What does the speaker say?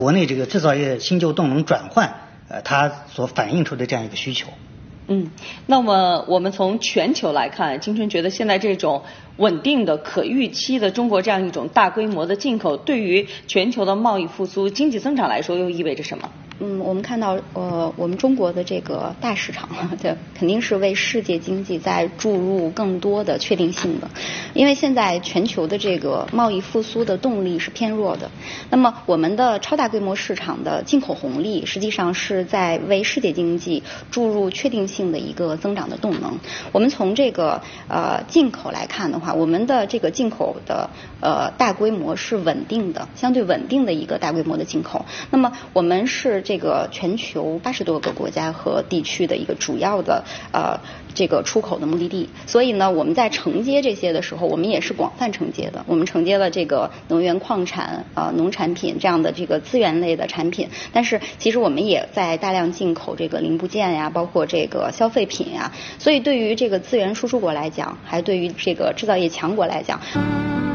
国内这个制造业新旧动能转换，它所反映出的这样一个需求。 那么我们从全球来看，金春觉得现在这种稳定的、可预期的中国这样一种大规模的进口，对于全球的贸易复苏、经济增长来说，又意味着什么？ 我们看到我们中国的这个大市场，对，肯定是为世界经济在注入更多的确定性的。因为现在全球的这个贸易复苏的动力是偏弱的，那么我们的超大规模市场的进口红利，实际上是在为世界经济注入确定性的一个增长的动能。我们从这个进口来看的话，我们的这个进口的大规模是稳定的，相对稳定的一个大规模的进口。那么我们是这个全球80多个国家和地区的一个主要的这个出口的目的地，所以呢，我们在承接这些的时候，我们也是广泛承接的。我们承接了这个能源、矿产、农产品这样的这个资源类的产品，但是其实我们也在大量进口这个零部件呀，包括这个消费品呀。所以对于这个资源输出国来讲，还对于这个制造业强国来讲。